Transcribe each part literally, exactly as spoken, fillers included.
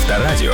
Авторадио.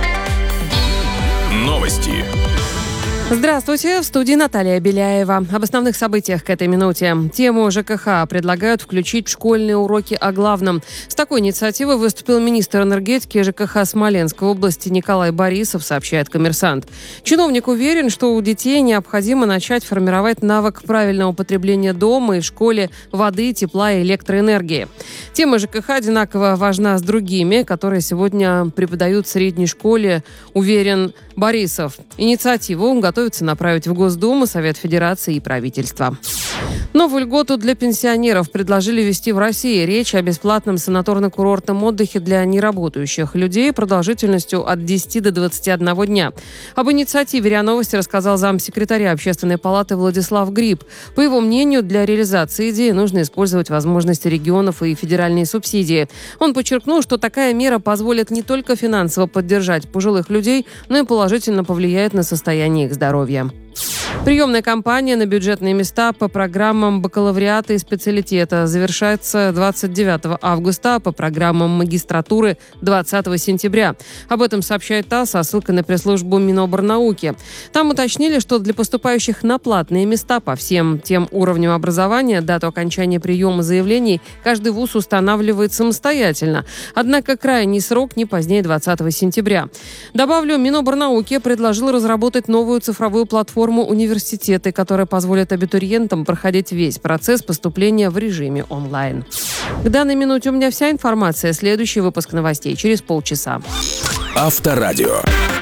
Новости. Здравствуйте, в студии Наталья Беляева. Об основных событиях к этой минуте. Тему ЖКХ предлагают включить в школьные уроки о главном. С такой инициативой выступил министр энергетики ЖКХ Смоленской области Николай Борисов, сообщает «Коммерсант». Чиновник уверен, что у детей необходимо начать формировать навык правильного потребления дома и в школе воды, тепла и электроэнергии. Тема ЖКХ одинаково важна с другими, которые сегодня преподают в средней школе, уверен Борисов. Инициативу готовится направить в Госдуму, Совет Федерации и правительство. Новую льготу для пенсионеров предложили ввести в России. Речь о бесплатном санаторно-курортном отдыхе для неработающих людей продолжительностью от десяти до двадцати одного дня. Об инициативе РИА Новости рассказал замсекретаря Общественной палаты Владислав Гриб. По его мнению, для реализации идеи нужно использовать возможности регионов и федеральные субсидии. Он подчеркнул, что такая мера позволит не только финансово поддержать пожилых людей, но и положительно повлияет на состояние их здоровья. Приемная кампания на бюджетные места по программам бакалавриата и специалитета завершается двадцать девятого августа, а по программам магистратуры двадцатого сентября. Об этом сообщает ТАСС со ссылкой на пресс-службу Миноборнауки. Там уточнили, что для поступающих на платные места по всем тем уровням образования дату окончания приема заявлений каждый вуз устанавливает самостоятельно. Однако крайний срок не позднее двадцатого сентября. Добавлю, Миноборнауки предложил разработать новую цифровую платформу университеты, которая позволит абитуриентам проходить весь процесс поступления в режиме онлайн. К данной минуте у меня вся информация. Следующий выпуск новостей через полчаса. Авторадио.